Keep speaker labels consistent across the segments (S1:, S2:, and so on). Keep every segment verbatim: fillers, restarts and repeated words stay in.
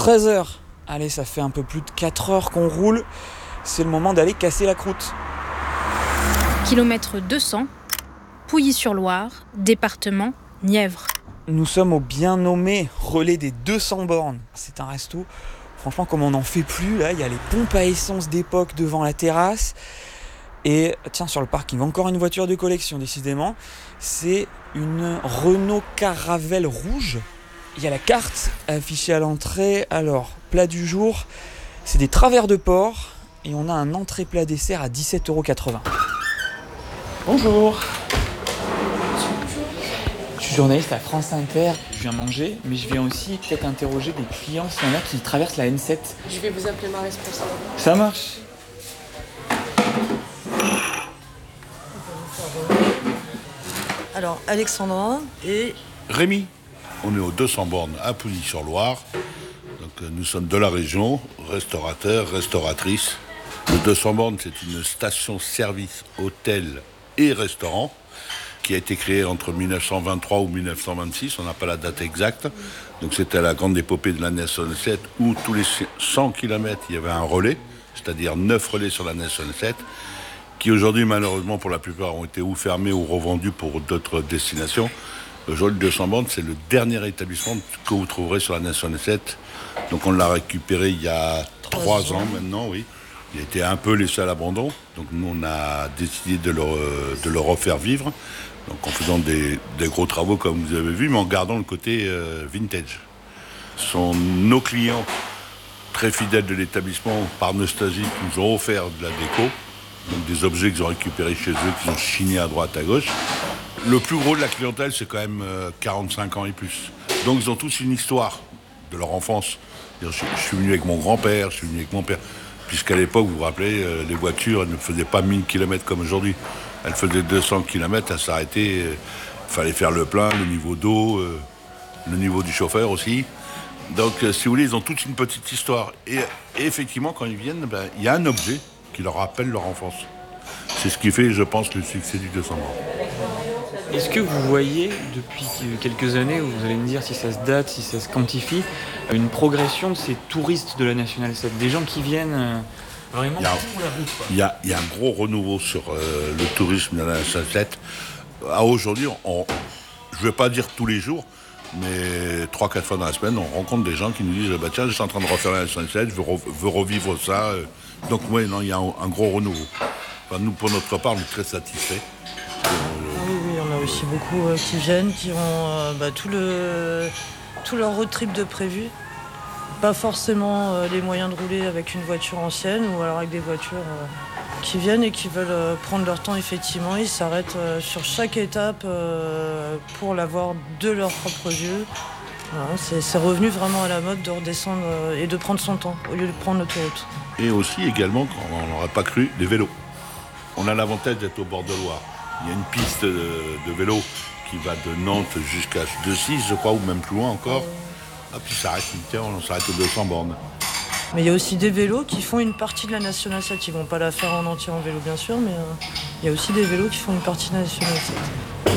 S1: treize heures. Allez, ça fait un peu plus de quatre heures qu'on roule. C'est le moment d'aller casser la croûte.
S2: Kilomètre deux cents, Pouilly-sur-Loire, département Nièvre.
S1: Nous sommes au bien nommé relais des deux cents bornes. C'est un resto, franchement, comme on n'en fait plus, là, il y a les pompes à essence d'époque devant la terrasse. Et tiens, sur le parking, encore une voiture de collection, décidément. C'est une Renault Caravelle rouge. Il y a la carte affichée à l'entrée. Alors, plat du jour, c'est des travers de porc. Et on a un entrée plat dessert à dix-sept euros quatre-vingts. Bonjour. Je suis journaliste à France Inter. Je viens manger, mais je viens aussi peut-être interroger des clients s'il y en a qui traversent la N sept.
S3: Je vais vous appeler ma responsable.
S1: Ça marche.
S4: Alors, Alexandra et...
S5: Rémi. On est aux deux cents bornes à Pouilly-sur-Loire. Donc, euh, nous sommes de la région, restaurateurs, restauratrices. Le deux cents bornes, c'est une station-service, hôtel et restaurant qui a été créée entre dix-neuf cent vingt-trois ou dix-neuf cent vingt-six, on n'a pas la date exacte. Donc c'était la grande épopée de la National sept où tous les cent kilomètres, il y avait un relais, c'est-à-dire neuf relais sur la National sept, qui aujourd'hui, malheureusement, pour la plupart, ont été ou fermés ou revendus pour d'autres destinations. Aujourd'hui, le deux cents bornes, c'est le dernier établissement que vous trouverez sur la National sept. Donc on l'a récupéré il y a trois ans maintenant, oui. Il a été un peu laissé à l'abandon. Donc nous, on a décidé de le, de le refaire vivre. Donc en faisant des, des gros travaux, comme vous avez vu, mais en gardant le côté euh, vintage. Ce sont nos clients très fidèles de l'établissement, par nostalgie, qui nous ont offert de la déco. Donc des objets qu'ils ont récupérés chez eux, qu'ils ont chinés à droite, à gauche. Le plus gros de la clientèle, c'est quand même euh, quarante-cinq ans et plus. Donc ils ont tous une histoire de leur enfance. Je, je suis venu avec mon grand-père, je suis venu avec mon père. Puisqu'à l'époque, vous vous rappelez, euh, les voitures, elles ne faisaient pas mille kilomètres comme aujourd'hui. Elles faisaient deux cents kilomètres, elles s'arrêtaient. Il euh, fallait faire le plein, le niveau d'eau, euh, le niveau du chauffeur aussi. Donc, euh, si vous voulez, ils ont toute une petite histoire. Et, et effectivement, quand ils viennent, ben, il y a un objet qui leur rappelle leur enfance. C'est ce qui fait, je pense, le succès du deux cents bornes.
S1: Est-ce que vous voyez, depuis quelques années, vous allez me dire si ça se date, si ça se quantifie, une progression de ces touristes de la National sept, des gens qui viennent vraiment pour la route, quoi.
S5: Il y a, il y a un gros renouveau sur euh, le tourisme de la National sept. À aujourd'hui, on, je ne vais pas dire tous les jours, mais trois quatre fois dans la semaine, on rencontre des gens qui nous disent bah, « Tiens, je suis en train de refaire la National sept, je veux, re, veux revivre ça. » Donc oui, non, il y a un, un gros renouveau. Enfin, nous, pour notre part, on est très satisfaits.
S4: Oui, oui, on a aussi beaucoup euh, qui viennent, qui ont euh, bah, tout, le, tout leur road trip de prévu. Pas forcément euh, les moyens de rouler avec une voiture ancienne ou alors avec des voitures euh, qui viennent et qui veulent euh, prendre leur temps, effectivement. Ils s'arrêtent euh, sur chaque étape euh, pour l'avoir de leurs propres yeux. Voilà, c'est, c'est revenu vraiment à la mode de redescendre euh, et de prendre son temps au lieu de prendre l'autoroute.
S5: Et aussi, également, quand on n'aurait pas cru, les vélos. On a l'avantage d'être au bord de Loire. Il y a une piste de, de vélo qui va de Nantes jusqu'à Deux-Six, je crois, ou même plus loin encore. Ah, puis ça s'arrête, on s'arrête aux deux cents bornes.
S4: Mais il y a aussi des vélos qui font une partie de la National sept. Ils ne vont pas la faire en entier en vélo, bien sûr, mais euh, il y a aussi des vélos qui font une partie de la National sept.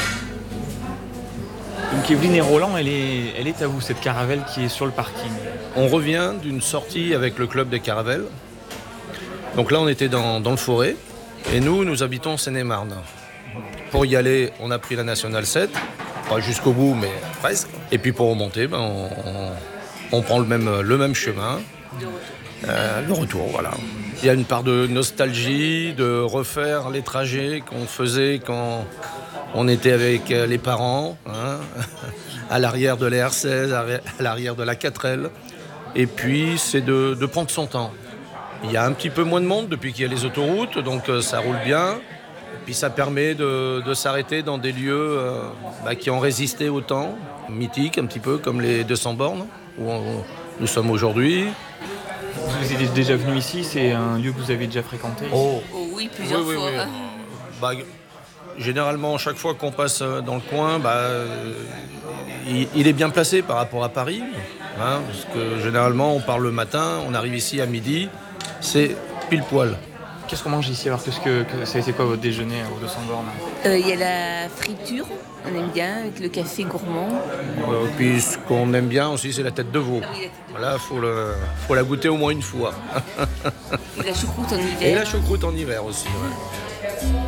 S1: Donc Evelyne et Roland, elle est, elle est à vous, cette caravelle qui est sur le parking.
S6: On revient d'une sortie avec le club des caravelles. Donc là, on était dans, dans le Forêt. Et nous, nous habitons en Seine-et-Marne. Pour y aller, on a pris la National sept. Pas jusqu'au bout, mais presque. Et puis pour remonter, ben, on, on, on prend le même, le même chemin. Euh, le retour, voilà. Il y a une part de nostalgie, de refaire les trajets qu'on faisait quand on était avec les parents, hein, à l'arrière de la R seize, à l'arrière de la quatre L. Et puis, c'est de, de prendre son temps. Il y a un petit peu moins de monde depuis qu'il y a les autoroutes, donc euh, ça roule bien. Puis ça permet de, de s'arrêter dans des lieux euh, bah, qui ont résisté au temps, mythiques un petit peu, comme les deux cents bornes, où on, nous sommes aujourd'hui.
S1: Vous êtes déjà venu ici, c'est un lieu que vous avez déjà fréquenté?
S6: Oh,
S3: oh oui, plusieurs
S6: oui,
S3: fois.
S6: Oui, oui. Bah, généralement, chaque fois qu'on passe dans le coin, bah, euh, il, il est bien placé par rapport à Paris, hein, parce que généralement, on part le matin, on arrive ici à midi, c'est pile poil.
S1: Qu'est-ce qu'on mange ici alors? Qu'est-ce que, que ça a été quoi votre déjeuner aux deux cents bornes?
S3: Il euh, y a la friture, on aime bien, avec le café gourmand.
S6: Euh, puis ce qu'on aime bien aussi, c'est la tête de veau.
S3: Ah oui, la tête de veau.
S6: Voilà, faut le, faut la goûter au moins une fois.
S3: Et la choucroute en hiver.
S6: Et la choucroute en hiver aussi. Ouais.